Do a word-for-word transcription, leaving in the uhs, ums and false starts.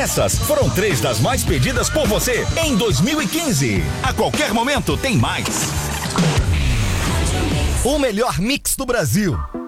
Essas foram três das mais pedidas por você em dois mil e quinze. A qualquer momento tem mais. O melhor mix do Brasil.